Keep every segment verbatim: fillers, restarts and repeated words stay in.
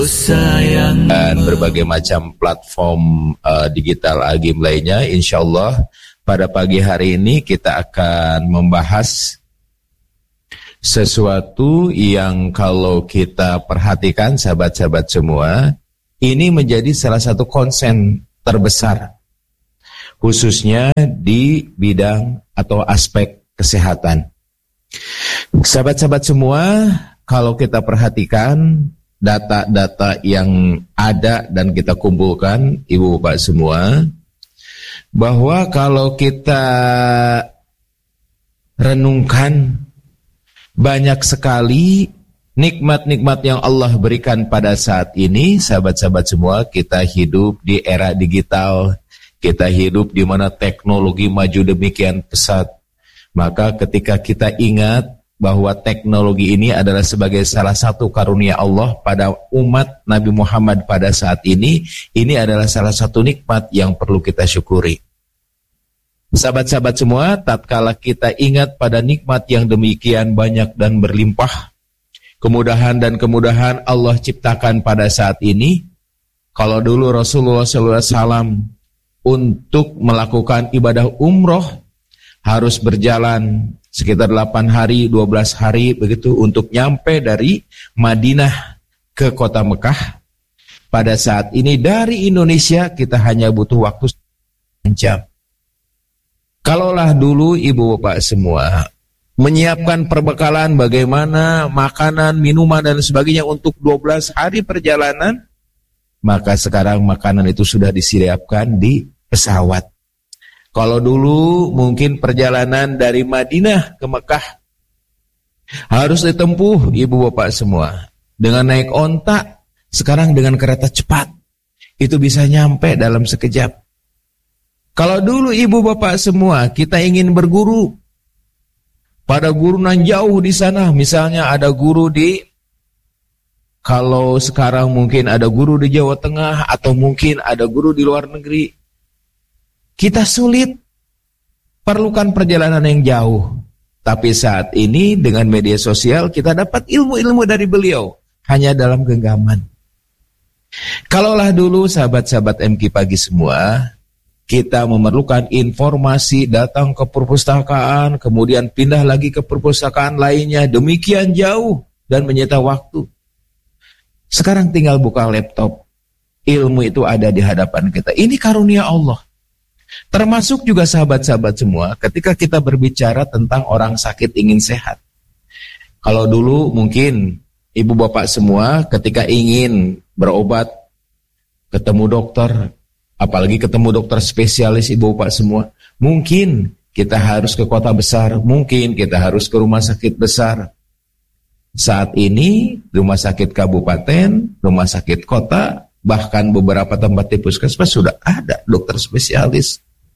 dan berbagai macam platform uh, digital agim lainnya. Insya Allah pada pagi hari ini kita akan membahas sesuatu yang kalau kita perhatikan sahabat-sahabat semua, ini menjadi salah satu konsen terbesar khususnya di bidang atau aspek kesehatan. Sahabat-sahabat semua, kalau kita perhatikan data-data yang ada dan kita kumpulkan, ibu bapak semua, bahwa kalau kita renungkan banyak sekali nikmat-nikmat yang Allah berikan pada saat ini, sahabat-sahabat semua, kita hidup di era digital, kita hidup di mana teknologi maju demikian pesat. Maka ketika kita ingat bahwa teknologi ini adalah sebagai salah satu karunia Allah pada umat Nabi Muhammad pada saat ini, ini adalah salah satu nikmat yang perlu kita syukuri. Sahabat-sahabat semua, tatkala kita ingat pada nikmat yang demikian banyak dan berlimpah, kemudahan dan kemudahan Allah ciptakan pada saat ini, kalau dulu Rasulullah shallallahu alaihi wasallam untuk melakukan ibadah umroh harus berjalan sekitar delapan hari, dua belas hari begitu untuk nyampe dari Madinah ke kota Mekah. Pada saat ini dari Indonesia kita hanya butuh waktu sembilan jam. Kalaulah dulu ibu bapak semua menyiapkan perbekalan bagaimana makanan, minuman dan sebagainya untuk dua belas hari perjalanan, maka sekarang makanan itu sudah disiapkan di pesawat. Kalau dulu mungkin perjalanan dari Madinah ke Mekah harus ditempuh ibu bapak semua dengan naik onta, sekarang dengan kereta cepat itu bisa nyampe dalam sekejap. Kalau dulu ibu bapak semua kita ingin berguru pada gurunan jauh di sana, misalnya ada guru di, kalau sekarang mungkin ada guru di Jawa Tengah atau mungkin ada guru di luar negeri, kita sulit, perlukan perjalanan yang jauh. Tapi saat ini dengan media sosial kita dapat ilmu-ilmu dari beliau hanya dalam genggaman. Kalaulah dulu sahabat-sahabat M K Pagi semua, kita memerlukan informasi datang ke perpustakaan, kemudian pindah lagi ke perpustakaan lainnya, demikian jauh dan menyita waktu. Sekarang tinggal buka laptop, ilmu itu ada di hadapan kita. Ini karunia Allah. Termasuk juga sahabat-sahabat semua ketika kita berbicara tentang orang sakit ingin sehat. Kalau dulu mungkin ibu bapak semua ketika ingin berobat ketemu dokter, apalagi ketemu dokter spesialis ibu bapak semua, mungkin kita harus ke kota besar, mungkin kita harus ke rumah sakit besar. Saat ini rumah sakit kabupaten, rumah sakit kota, bahkan beberapa tempat di puskesmas sudah ada dokter spesialis.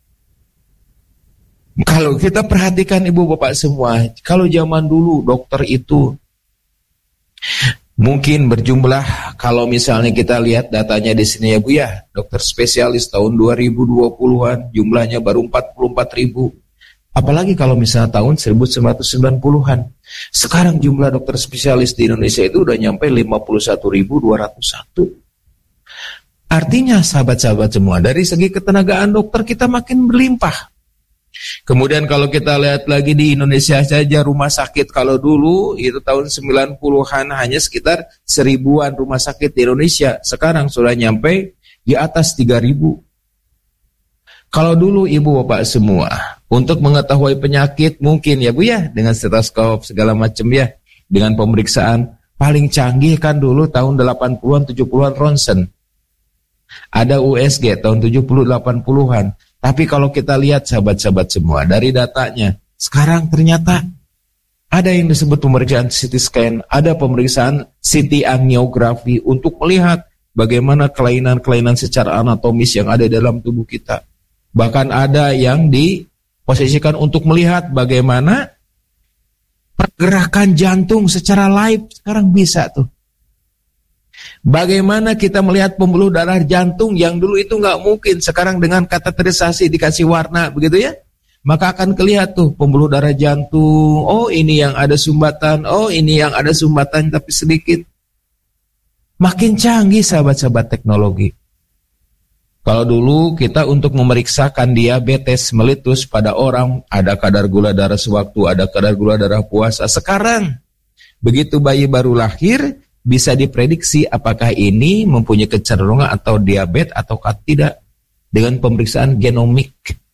Kalau kita perhatikan ibu bapak semua, kalau zaman dulu dokter itu mungkin berjumlah, kalau misalnya kita lihat datanya di sini ya Bu ya, dokter spesialis tahun dua ribu dua puluhan jumlahnya baru empat puluh empat ribu. Apalagi kalau misalnya tahun seribu sembilan ratus sembilan puluhan. Sekarang jumlah dokter spesialis di Indonesia itu udah nyampe lima puluh satu ribu dua ratus satu. Artinya sahabat-sahabat semua, dari segi ketenagaan dokter kita makin berlimpah. Kemudian kalau kita lihat lagi di Indonesia saja rumah sakit, kalau dulu itu tahun sembilan puluhan hanya sekitar seribuan rumah sakit di Indonesia, sekarang sudah nyampe di atas tiga ribu. Kalau dulu ibu bapak semua untuk mengetahui penyakit mungkin ya Bu ya dengan stetoskop segala macam ya, dengan pemeriksaan paling canggih kan dulu tahun delapan puluhan tujuh puluhan ronsen. Ada U S G tahun tujuh puluh delapan puluhan. Tapi kalau kita lihat sahabat-sahabat semua dari datanya, sekarang ternyata ada yang disebut pemeriksaan C T scan, ada pemeriksaan C T angiografi untuk melihat bagaimana kelainan-kelainan secara anatomis yang ada dalam tubuh kita. Bahkan ada yang diposisikan untuk melihat bagaimana pergerakan jantung secara live, sekarang bisa tuh. Bagaimana kita melihat pembuluh darah jantung yang dulu itu nggak mungkin, sekarang dengan kateterisasi dikasih warna begitu ya, maka akan kelihatan tuh pembuluh darah jantung. Oh ini yang ada sumbatan, oh ini yang ada sumbatan tapi sedikit. Makin canggih sahabat-sahabat teknologi. Kalau dulu kita untuk memeriksakan diabetes melitus pada orang, ada kadar gula darah sewaktu, ada kadar gula darah puasa. Sekarang, begitu bayi baru lahir, bisa diprediksi apakah ini mempunyai kecenderungan atau diabetes atau tidak dengan pemeriksaan genomik.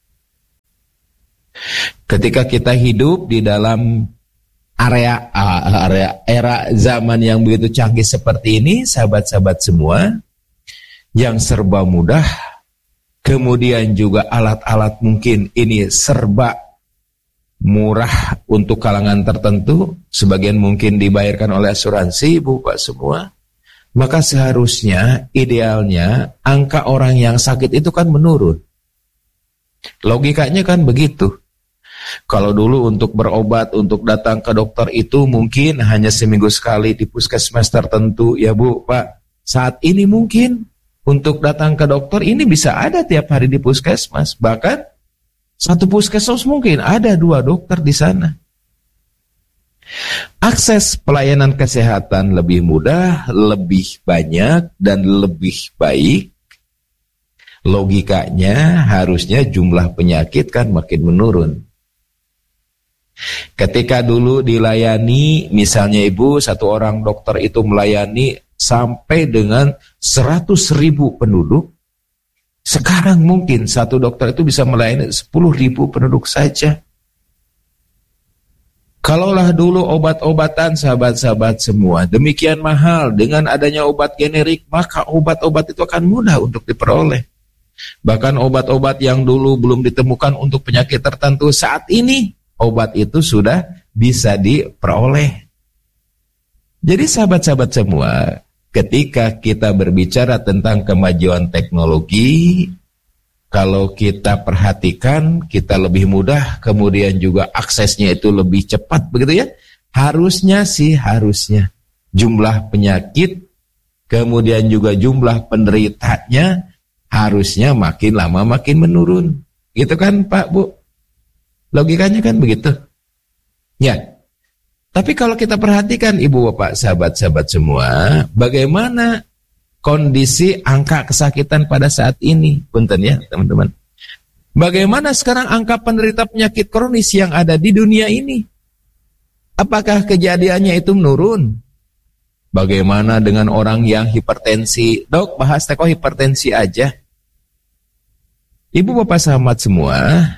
Ketika kita hidup di dalam area, area era zaman yang begitu canggih seperti ini, sahabat-sahabat semua, yang serba mudah, kemudian juga alat-alat mungkin ini serba murah untuk kalangan tertentu, sebagian mungkin dibayarkan oleh asuransi, Bu Pak semua, maka seharusnya idealnya angka orang yang sakit itu kan menurun. Logikanya kan begitu. Kalau dulu untuk berobat, untuk datang ke dokter itu mungkin hanya seminggu sekali di puskesmas tertentu, ya Bu, Pak. Saat ini mungkin untuk datang ke dokter ini bisa ada tiap hari di puskesmas. Bahkan satu puskesmas mungkin ada dua dokter di sana. Akses pelayanan kesehatan lebih mudah, lebih banyak, dan lebih baik. Logikanya harusnya jumlah penyakit kan makin menurun. Ketika dulu dilayani, misalnya ibu, satu orang dokter itu melayani sampai dengan seratus ribu penduduk, sekarang mungkin satu dokter itu bisa melayani sepuluh ribu penduduk saja. Kalaulah dulu obat-obatan sahabat-sahabat semua demikian mahal, dengan adanya obat generik, maka obat-obat itu akan mudah untuk diperoleh. Bahkan obat-obat yang dulu belum ditemukan untuk penyakit tertentu, saat ini obat itu sudah bisa diperoleh. Jadi sahabat-sahabat semua, ketika kita berbicara tentang kemajuan teknologi, kalau kita perhatikan, kita lebih mudah, kemudian juga aksesnya itu lebih cepat, begitu ya. Harusnya sih, harusnya jumlah penyakit, kemudian juga jumlah penderitanya, harusnya makin lama makin menurun. Gitu kan Pak, Bu? Logikanya kan begitu. Ya. Tapi kalau kita perhatikan Ibu Bapak, sahabat-sahabat semua, bagaimana kondisi angka kesakitan pada saat ini? Punten ya, teman-teman. Bagaimana sekarang angka penderita penyakit kronis yang ada di dunia ini? Apakah kejadiannya itu menurun? Bagaimana dengan orang yang hipertensi? Dok, bahas teko hipertensi aja. Ibu Bapak sahabat semua,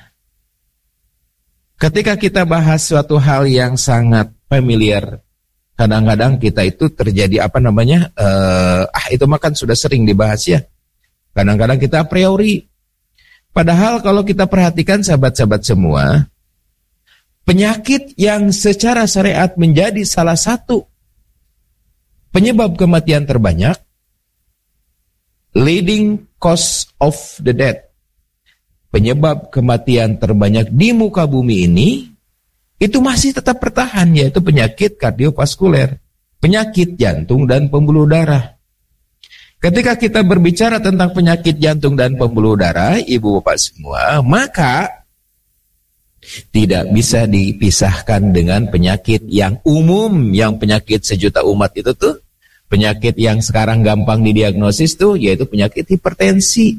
ketika kita bahas suatu hal yang sangat familiar, kadang-kadang kita itu terjadi apa namanya, uh, ah itu mah kan sudah sering dibahas ya. Kadang-kadang kita a priori. Padahal kalau kita perhatikan sahabat-sahabat semua, penyakit yang secara syariat menjadi salah satu penyebab kematian terbanyak, leading cause of the death, penyebab kematian terbanyak di muka bumi ini, itu masih tetap bertahan, yaitu penyakit kardiovaskuler, penyakit jantung dan pembuluh darah. Ketika kita berbicara tentang penyakit jantung dan pembuluh darah, Ibu Bapak semua, maka tidak bisa dipisahkan dengan penyakit yang umum, yang penyakit sejuta umat itu tuh, penyakit yang sekarang gampang didiagnosis tuh, yaitu penyakit hipertensi.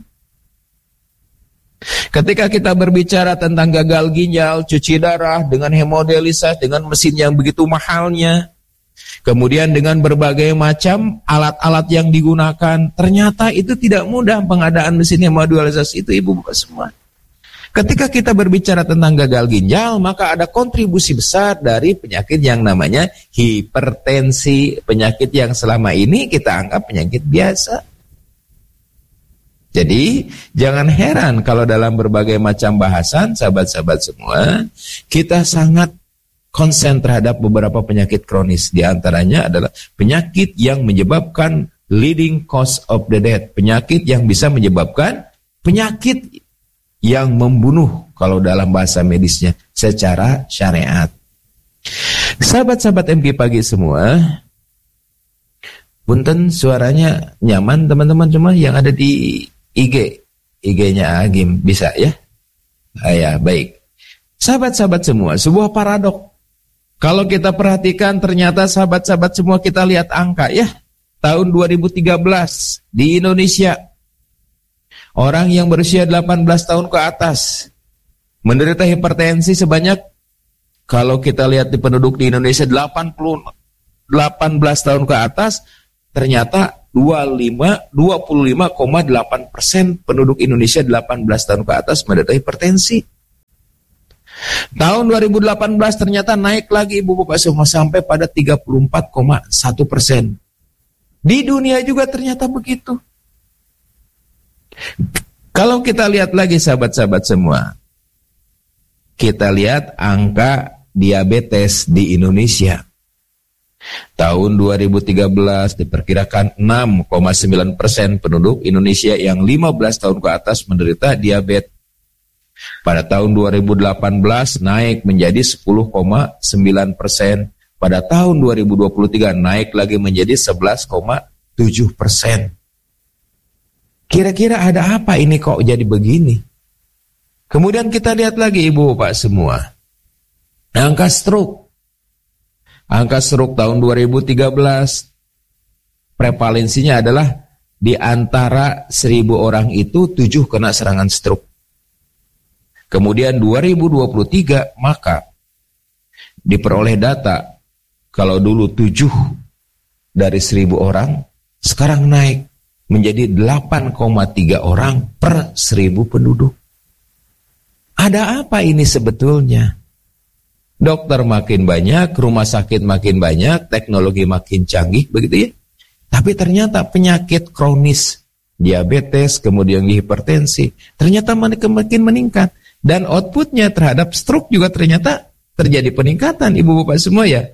Ketika kita berbicara tentang gagal ginjal, cuci darah, dengan hemodialisis, dengan mesin yang begitu mahalnya, kemudian dengan berbagai macam alat-alat yang digunakan, ternyata itu tidak mudah pengadaan mesin hemodialisis itu, Ibu Bapak semua. Ketika kita berbicara tentang gagal ginjal, maka ada kontribusi besar dari penyakit yang namanya hipertensi, penyakit yang selama ini kita anggap penyakit biasa. Jadi, jangan heran kalau dalam berbagai macam bahasan, sahabat-sahabat semua, kita sangat konsen terhadap beberapa penyakit kronis. Di antaranya adalah penyakit yang menyebabkan leading cause of the death, penyakit yang bisa menyebabkan penyakit yang membunuh kalau dalam bahasa medisnya secara syariat. Sahabat-sahabat M P Pagi semua, punten suaranya nyaman teman-teman, cuma yang ada di I G, I G-nya Agim bisa ya? Ah, ya, baik. Sahabat-sahabat semua, sebuah paradok. Kalau kita perhatikan ternyata sahabat-sahabat semua kita lihat angka ya. tahun dua ribu tiga belas di Indonesia, orang yang berusia delapan belas tahun ke atas menderita hipertensi sebanyak, kalau kita lihat di penduduk di Indonesia delapan puluh, delapan belas tahun ke atas, ternyata dua puluh lima koma delapan persen penduduk Indonesia delapan belas tahun ke atas menderita hipertensi. Tahun dua ribu delapan belas ternyata naik lagi Ibu Bapak semua sampai pada tiga puluh empat koma satu persen. Di dunia juga ternyata begitu. Kalau kita lihat lagi sahabat-sahabat semua, kita lihat angka diabetes di Indonesia. Tahun dua ribu tiga belas diperkirakan enam koma sembilan persen penduduk Indonesia yang lima belas tahun ke atas menderita diabetes. Pada tahun dua ribu delapan belas naik menjadi sepuluh koma sembilan persen. Pada tahun dua ribu dua puluh tiga naik lagi menjadi sebelas koma tujuh persen. Kira-kira ada apa ini kok jadi begini? Kemudian kita lihat lagi Ibu Bapak semua, angka stroke. Angka stroke tahun dua ribu tiga belas prevalensinya adalah di antara seribu orang itu tujuh kena serangan stroke. Kemudian dua ribu dua puluh tiga maka diperoleh data kalau dulu tujuh dari seribu orang, sekarang naik menjadi delapan koma tiga orang per seribu penduduk. Ada apa ini sebetulnya? Dokter makin banyak, rumah sakit makin banyak, teknologi makin canggih, begitu ya. Tapi ternyata penyakit kronis, diabetes, kemudian hipertensi, ternyata makin meningkat. Dan outputnya terhadap stroke juga ternyata terjadi peningkatan, Ibu Bapak semua ya.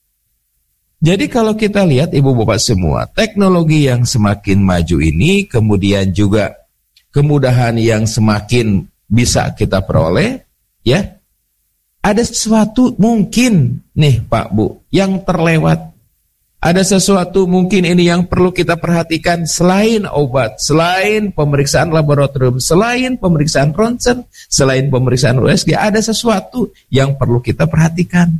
Jadi kalau kita lihat Ibu Bapak semua, teknologi yang semakin maju ini, kemudian juga kemudahan yang semakin bisa kita peroleh, ya. Ada sesuatu mungkin nih Pak Bu yang terlewat. Ada sesuatu mungkin ini yang perlu kita perhatikan selain obat, selain pemeriksaan laboratorium, selain pemeriksaan ronsen, selain pemeriksaan U S G, ada sesuatu yang perlu kita perhatikan.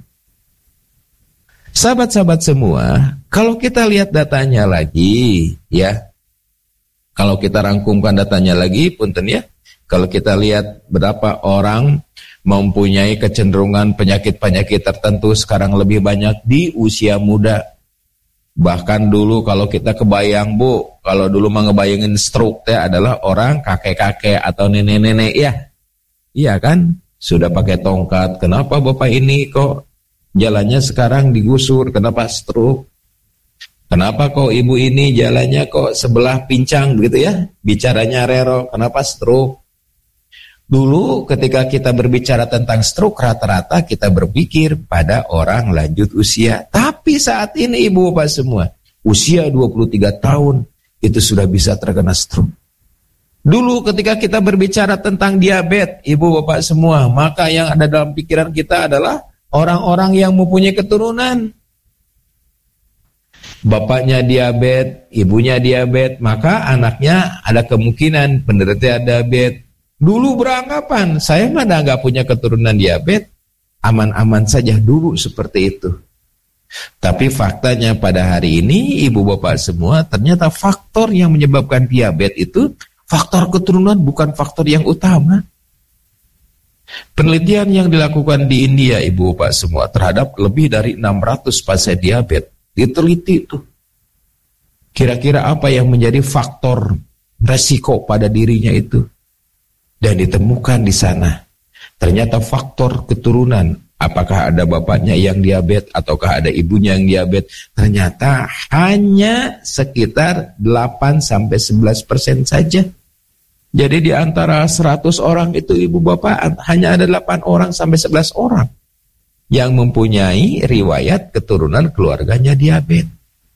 Sahabat-sahabat semua, kalau kita lihat datanya lagi, ya, kalau kita rangkumkan datanya lagi, punten ya, kalau kita lihat berapa orang mempunyai kecenderungan penyakit-penyakit tertentu sekarang lebih banyak di usia muda. Bahkan dulu kalau kita kebayang Bu, kalau dulu mengebayangin stroke ya adalah orang kakek-kakek atau nenek-nenek ya. Iya kan? Sudah pakai tongkat. Kenapa Bapak ini kok jalannya sekarang digusur? Kenapa stroke? Kenapa kok ibu ini jalannya kok sebelah pincang begitu ya? Bicaranya rero. Kenapa stroke? Dulu ketika kita berbicara tentang stroke, rata-rata kita berpikir pada orang lanjut usia. Tapi saat ini Ibu Bapak semua, usia dua puluh tiga tahun itu sudah bisa terkena stroke. Dulu ketika kita berbicara tentang diabetes, Ibu Bapak semua, maka yang ada dalam pikiran kita adalah orang-orang yang mempunyai keturunan. Bapaknya diabetes, ibunya diabetes, maka anaknya ada kemungkinan penderita diabetes. Dulu beranggapan, saya mana nggak punya keturunan diabetes, aman-aman saja dulu seperti itu. Tapi faktanya pada hari ini, Ibu Bapak semua, ternyata faktor yang menyebabkan diabetes itu, faktor keturunan bukan faktor yang utama. Penelitian yang dilakukan di India, Ibu Bapak semua, terhadap lebih dari enam ratus pasien diabetes, diteliti itu. Kira-kira apa yang menjadi faktor resiko pada dirinya itu? Dan ditemukan di sana, ternyata faktor keturunan, apakah ada bapaknya yang diabetes, ataukah ada ibunya yang diabetes, ternyata hanya sekitar delapan sampai sebelas persen saja. Jadi di antara seratus orang itu Ibu Bapak, hanya ada delapan orang sampai sebelas orang yang mempunyai riwayat keturunan keluarganya diabetes.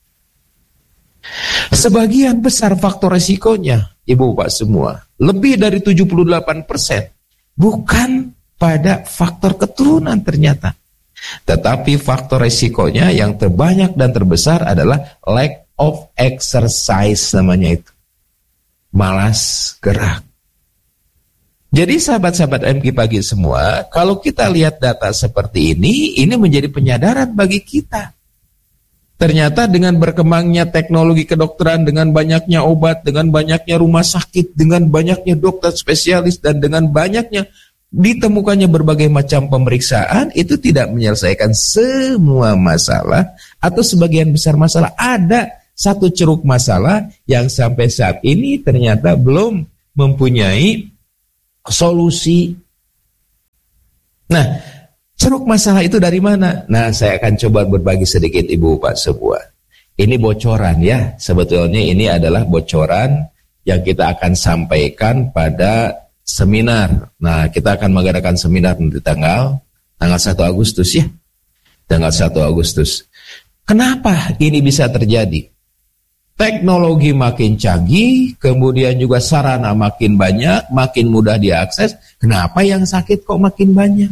Sebagian besar faktor resikonya, Ibu Bapak semua, lebih dari tujuh puluh delapan persen bukan pada faktor keturunan ternyata. Tetapi faktor resikonya yang terbanyak dan terbesar adalah lack of exercise namanya itu. Malas gerak. Jadi sahabat-sahabat M K Pagi semua, kalau kita lihat data seperti ini, ini menjadi penyadaran bagi kita. Ternyata dengan berkembangnya teknologi kedokteran, dengan banyaknya obat, dengan banyaknya rumah sakit, dengan banyaknya dokter spesialis, dan dengan banyaknya ditemukannya berbagai macam pemeriksaan, itu tidak menyelesaikan semua masalah atau sebagian besar masalah. Ada satu ceruk masalah yang sampai saat ini ternyata belum mempunyai solusi. Nah, ceruk masalah itu dari mana? Nah, saya akan coba berbagi sedikit Ibu Bapak semua. Ini bocoran ya, sebetulnya ini adalah bocoran yang kita akan sampaikan pada seminar. Nah, kita akan mengadakan seminar di tanggal tanggal satu Agustus ya. Tanggal satu Agustus. Kenapa ini bisa terjadi? Teknologi makin canggih, kemudian juga sarana makin banyak, makin mudah diakses. Kenapa yang sakit kok makin banyak?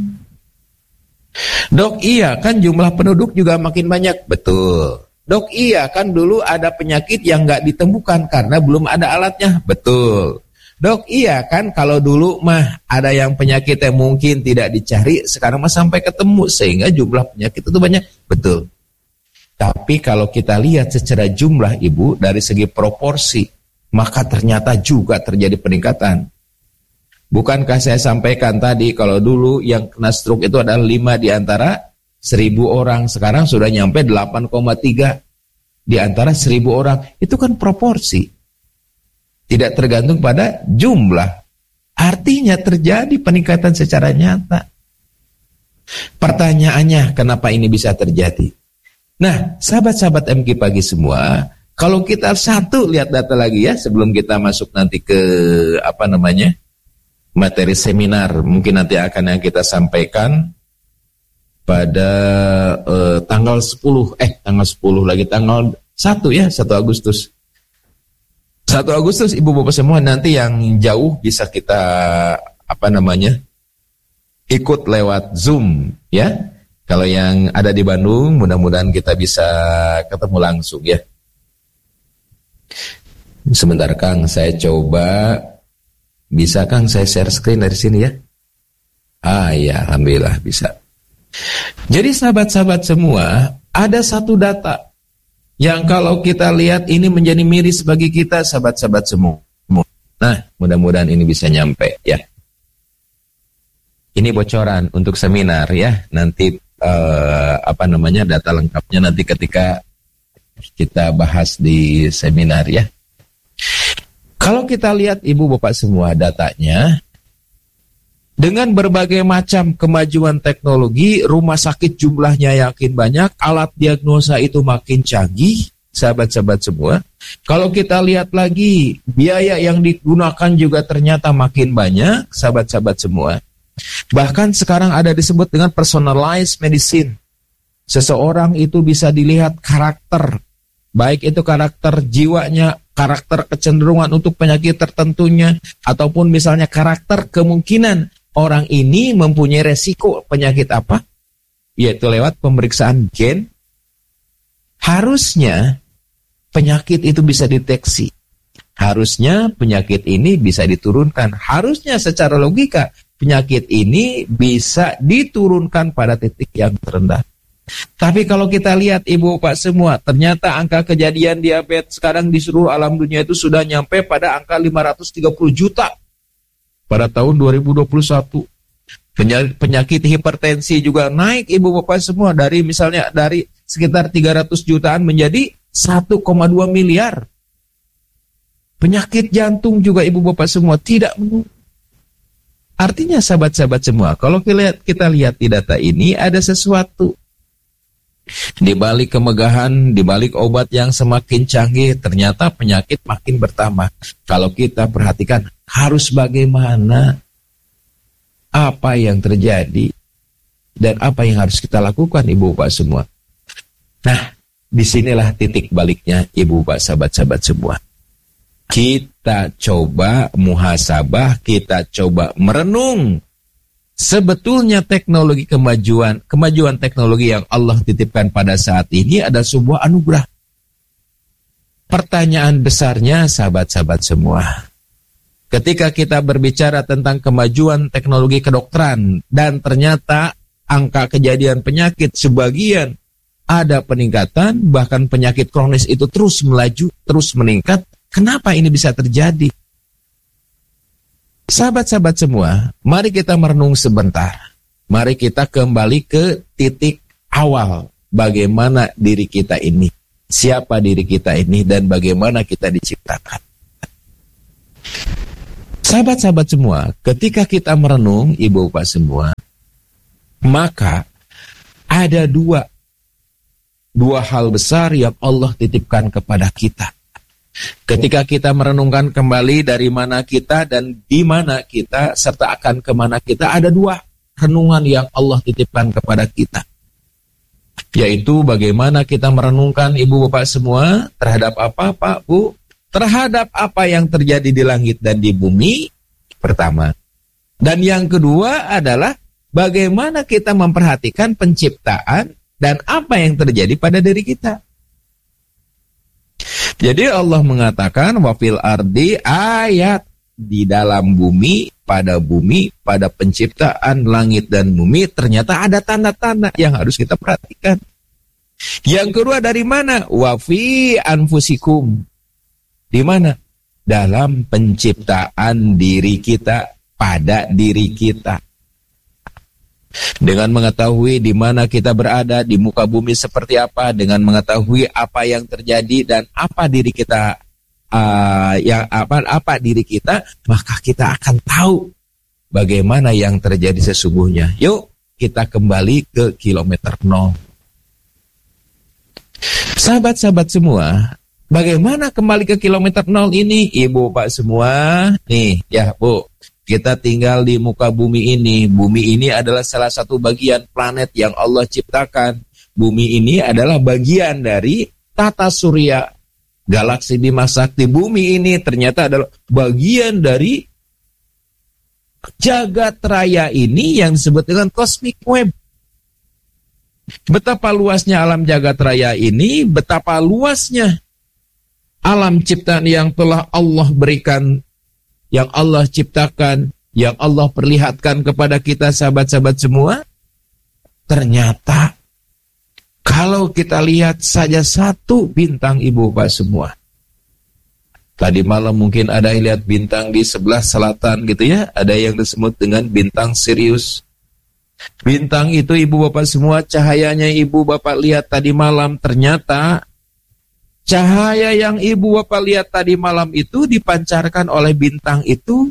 Dok, iya kan jumlah penduduk juga makin banyak. Betul. Dok, iya kan dulu ada penyakit yang nggak ditemukan karena belum ada alatnya. Betul. Dok, iya kan kalau dulu mah ada yang penyakit yang mungkin tidak dicari, sekarang mah sampai ketemu sehingga jumlah penyakit itu banyak. Betul. Tapi kalau kita lihat secara jumlah Ibu, dari segi proporsi, maka ternyata juga terjadi peningkatan. Bukankah saya sampaikan tadi kalau dulu yang kena stroke itu adalah lima di antara seribu orang, sekarang sudah nyampe delapan koma tiga di antara seribu orang. Itu kan proporsi. Tidak tergantung pada jumlah. Artinya terjadi peningkatan secara nyata. Pertanyaannya, kenapa ini bisa terjadi? Nah, sahabat-sahabat M K Pagi semua, kalau kita satu lihat data lagi ya, sebelum kita masuk nanti ke apa namanya materi seminar, mungkin nanti akan yang kita sampaikan pada eh, tanggal sepuluh, eh tanggal sepuluh lagi, tanggal satu ya, satu Agustus. satu Agustus Ibu Bapak semua, nanti yang jauh bisa kita apa namanya ikut lewat Zoom ya. Kalau yang ada di Bandung, mudah-mudahan kita bisa ketemu langsung ya. Sebentar Kang, saya coba. Bisa Kang saya share screen dari sini ya? Ah ya, alhamdulillah bisa. Jadi sahabat-sahabat semua, ada satu data yang kalau kita lihat ini menjadi miris bagi kita sahabat-sahabat semua. Nah, mudah-mudahan ini bisa nyampe ya. Ini bocoran untuk seminar ya. Nanti Uh, apa namanya data lengkapnya nanti ketika kita bahas di seminar ya. Kalau kita lihat Ibu Bapak semua datanya, dengan berbagai macam kemajuan teknologi, rumah sakit jumlahnya yakin banyak, alat diagnosa itu makin canggih, sahabat-sahabat semua. Kalau kita lihat lagi, biaya yang digunakan juga ternyata makin banyak, sahabat-sahabat semua. Bahkan sekarang ada disebut dengan personalized medicine. Seseorang itu bisa dilihat karakter, baik itu karakter jiwanya, karakter kecenderungan untuk penyakit tertentunya, ataupun misalnya karakter kemungkinan orang ini mempunyai resiko penyakit apa, yaitu lewat pemeriksaan gen. Harusnya penyakit itu bisa deteksi. Harusnya penyakit ini bisa diturunkan. Harusnya secara logika penyakit ini bisa diturunkan pada titik yang terendah. Tapi kalau kita lihat Ibu Bapak semua, ternyata angka kejadian diabetes sekarang di seluruh alam dunia itu sudah nyampe pada angka lima ratus tiga puluh juta pada tahun dua ribu dua puluh satu. Penyakit hipertensi juga naik Ibu Bapak semua, dari misalnya dari sekitar tiga ratus jutaan menjadi satu koma dua miliar. Penyakit jantung juga Ibu Bapak semua tidak menurun. Artinya sahabat-sahabat semua, kalau kita lihat, kita lihat di data ini ada sesuatu. Di balik kemegahan, di balik obat yang semakin canggih, ternyata penyakit makin bertambah. Kalau kita perhatikan, harus bagaimana, apa yang terjadi, dan apa yang harus kita lakukan Ibu Bapak semua. Nah, disinilah titik baliknya Ibu Bapak sahabat-sahabat semua. Kita coba muhasabah, kita coba merenung. Sebetulnya teknologi kemajuan, kemajuan teknologi yang Allah titipkan pada saat ini ada sebuah anugerah. Pertanyaan besarnya sahabat-sahabat semua, ketika kita berbicara tentang kemajuan teknologi kedokteran dan ternyata angka kejadian penyakit sebagian ada peningkatan, bahkan penyakit kronis itu terus melaju, terus meningkat. Kenapa ini bisa terjadi? Sahabat-sahabat semua, mari kita merenung sebentar. Mari kita kembali ke titik awal. Bagaimana diri kita ini, siapa diri kita ini, dan bagaimana kita diciptakan. Sahabat-sahabat semua, ketika kita merenung, ibu bapak semua, maka ada dua dua hal besar yang Allah titipkan kepada kita. Ketika kita merenungkan kembali dari mana kita dan di mana kita, serta akan kemana kita, ada dua renungan yang Allah titipkan kepada kita. Yaitu bagaimana kita merenungkan ibu bapak semua terhadap apa Pak Bu? Terhadap apa yang terjadi di langit dan di bumi, pertama. Dan yang kedua adalah bagaimana kita memperhatikan penciptaan dan apa yang terjadi pada diri kita. Jadi Allah mengatakan wafil ardi ayat, di dalam bumi, pada bumi, pada penciptaan langit dan bumi ternyata ada tanda-tanda yang harus kita perhatikan. Yang kedua dari mana? Wafi anfusikum. Di mana? Dalam penciptaan diri kita, pada diri kita. Dengan mengetahui di mana kita berada di muka bumi seperti apa, dengan mengetahui apa yang terjadi dan apa diri kita, uh, yang apa apa diri kita, maka kita akan tahu bagaimana yang terjadi sesungguhnya. Yuk kita kembali ke kilometer nol. Sahabat-sahabat semua, bagaimana kembali ke kilometer nol ini, ibu bapak semua? Nih ya Bu, kita tinggal di muka bumi ini. Bumi ini adalah salah satu bagian planet yang Allah ciptakan. Bumi ini adalah bagian dari tata surya galaksi Bima Sakti. Bumi ini ternyata adalah bagian dari jagat raya ini yang disebut dengan cosmic web. Betapa luasnya alam jagat raya ini, betapa luasnya alam ciptaan yang telah Allah berikan, yang Allah ciptakan, yang Allah perlihatkan kepada kita sahabat-sahabat semua. Ternyata kalau kita lihat saja satu bintang ibu bapak semua. Tadi malam mungkin ada yang lihat bintang di sebelah selatan gitu ya. Ada yang disebut dengan bintang Sirius. Bintang itu ibu bapak semua, cahayanya ibu bapak lihat tadi malam, ternyata cahaya yang ibu bapak lihat tadi malam itu dipancarkan oleh bintang itu,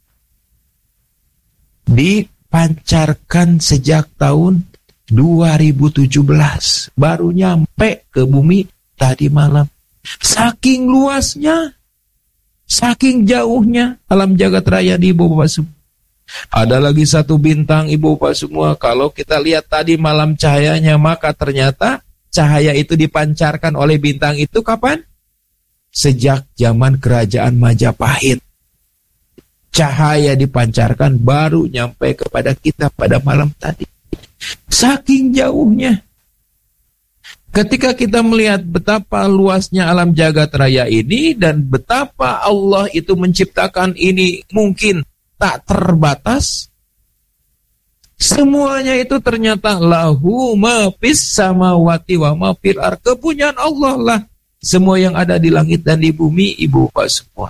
dipancarkan sejak tahun dua ribu tujuh belas, baru nyampe ke bumi tadi malam. Saking luasnya, saking jauhnya alam jagat raya di ibu bapak semua. Ada lagi satu bintang ibu bapak semua, kalau kita lihat tadi malam cahayanya, maka ternyata cahaya itu dipancarkan oleh bintang itu kapan? Sejak zaman kerajaan Majapahit. Cahaya dipancarkan baru nyampe kepada kita pada malam tadi. Saking jauhnya. Ketika kita melihat betapa luasnya alam jagat raya ini dan betapa Allah itu menciptakan ini mungkin tak terbatas, semuanya itu ternyata lahu ma fis samawati wa ma fil ardh, kepunyaan Allah lah semua yang ada di langit dan di bumi ibu bapak semua.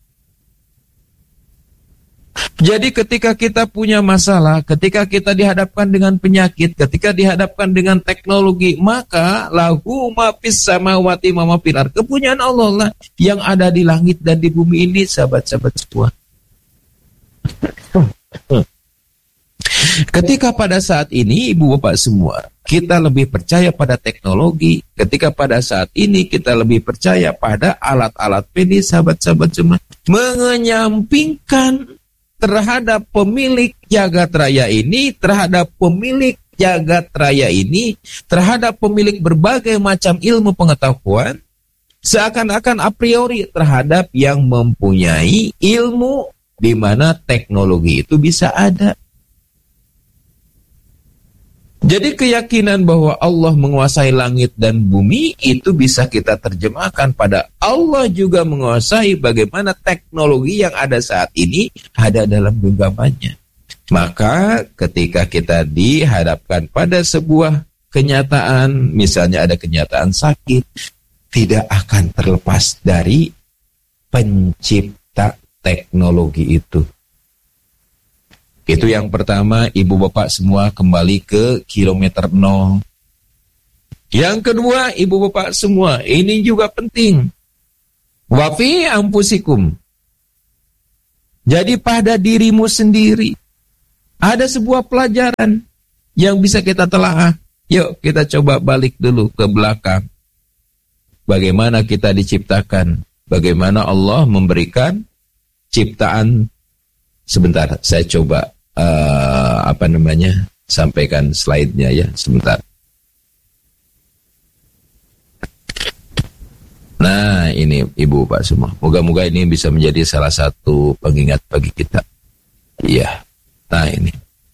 Jadi ketika kita punya masalah, ketika kita dihadapkan dengan penyakit, ketika dihadapkan dengan teknologi, maka lahu ma fis samawati wa ma fil ardh, kepunyaan Allah lah yang ada di langit dan di bumi ini sahabat-sahabat semua. Ketika pada saat ini ibu bapak semua kita lebih percaya pada teknologi, ketika pada saat ini kita lebih percaya pada alat-alat medis sahabat-sahabat semua, mengenyampingkan terhadap pemilik jagat raya ini, terhadap pemilik jagat raya ini, terhadap pemilik berbagai macam ilmu pengetahuan, seakan-akan a priori terhadap yang mempunyai ilmu di mana teknologi itu bisa ada. Jadi keyakinan bahwa Allah menguasai langit dan bumi itu bisa kita terjemahkan pada Allah juga menguasai bagaimana teknologi yang ada saat ini ada dalam genggamannya. Maka ketika kita dihadapkan pada sebuah kenyataan, misalnya ada kenyataan sakit, tidak akan terlepas dari pencipta teknologi itu. Itu yang pertama, ibu bapak semua kembali ke kilometer nol. Yang kedua, ibu bapak semua, ini juga penting. Wa fi anfusikum. Jadi pada dirimu sendiri ada sebuah pelajaran yang bisa kita telaah. Yuk kita coba balik dulu ke belakang. Bagaimana kita diciptakan? Bagaimana Allah memberikan ciptaan? Sebentar, saya coba uh, apa namanya sampaikan slide-nya ya, sebentar. Nah ini ibu pak semua, moga-moga ini bisa menjadi salah satu pengingat bagi kita. Iya, nah ini.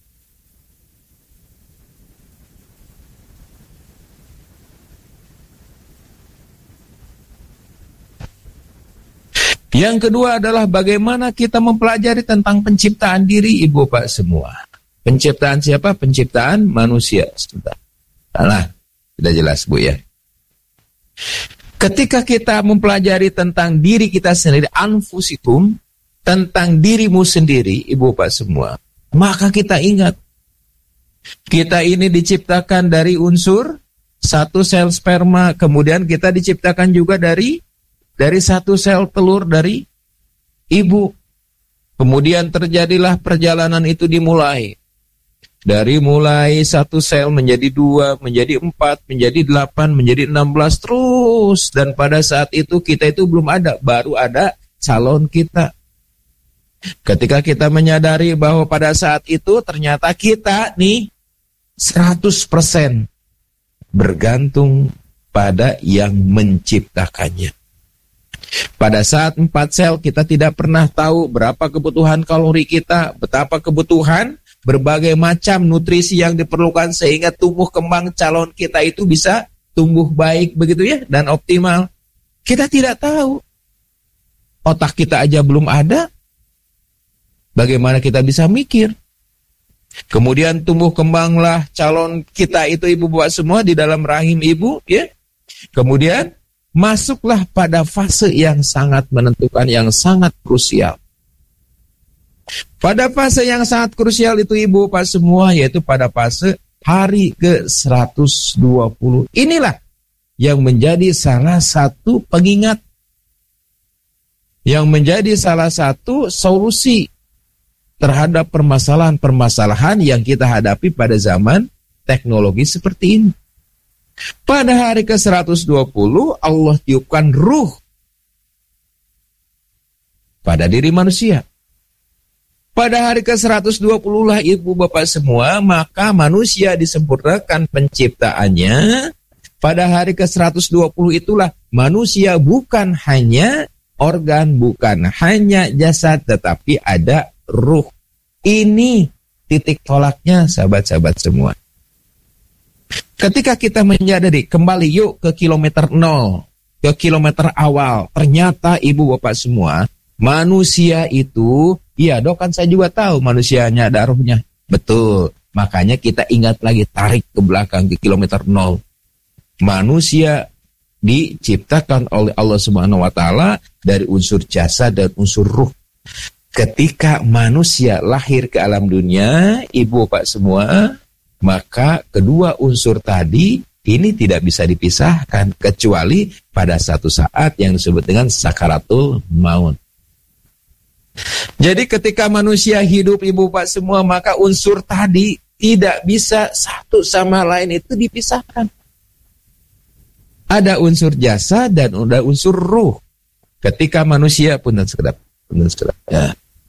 Yang kedua adalah bagaimana kita mempelajari tentang penciptaan diri ibu pak semua. Penciptaan siapa? Penciptaan manusia. Sebentar. Nah, sudah jelas bu ya. Ketika kita mempelajari tentang diri kita sendiri, anfusikum, tentang dirimu sendiri, ibu bapak semua, maka kita ingat, kita ini diciptakan dari unsur satu sel sperma, kemudian kita diciptakan juga dari dari satu sel telur dari ibu. Kemudian terjadilah perjalanan itu dimulai. Dari mulai satu sel menjadi dua, menjadi empat, menjadi delapan, menjadi enam belas terus. Dan pada saat itu kita itu belum ada, baru ada calon kita. Ketika kita menyadari bahwa pada saat itu ternyata kita nih seratus persen bergantung pada yang menciptakannya. Pada saat empat sel kita tidak pernah tahu berapa kebutuhan kalori kita, betapa kebutuhan berbagai macam nutrisi yang diperlukan sehingga tumbuh kembang calon kita itu bisa tumbuh baik begitu ya dan optimal. Kita tidak tahu. Otak kita aja belum ada. Bagaimana kita bisa mikir? Kemudian tumbuh kembanglah calon kita itu ibu bapak semua di dalam rahim ibu ya. Kemudian masuklah pada fase yang sangat menentukan, yang sangat krusial. Pada fase yang sangat krusial itu ibu bapak semua, yaitu pada fase hari ke seratus dua puluh. Inilah yang menjadi salah satu pengingat, yang menjadi salah satu solusi terhadap permasalahan-permasalahan yang kita hadapi pada zaman teknologi seperti ini. Pada hari ke seratus dua puluh Allah tiupkan ruh pada diri manusia. Pada hari ke seratus dua puluh lah ibu bapak semua, maka manusia disempurnakan penciptaannya. Pada hari ke seratus dua puluh itulah manusia bukan hanya organ, bukan hanya jasad, tetapi ada ruh. Ini titik tolaknya sahabat-sahabat semua. Ketika kita menyadari, kembali yuk ke kilometer nol, ke kilometer awal. Ternyata ibu bapak semua, manusia itu, iya dok kan saya juga tahu manusianya ada ruhnya. Betul, makanya kita ingat lagi, tarik ke belakang ke kilometer nol. Manusia diciptakan oleh Allah Subhanahu Wa Taala dari unsur jasad dan unsur ruh. Ketika manusia lahir ke alam dunia, ibu bapak semua, maka kedua unsur tadi ini tidak bisa dipisahkan kecuali pada satu saat yang disebut dengan sakaratul maut. Jadi ketika manusia hidup ibu bapak semua, maka unsur tadi tidak bisa satu sama lain itu dipisahkan. Ada unsur jasa dan ada unsur ruh. Ketika manusia, punten sekedap, punten sekedap. Ya.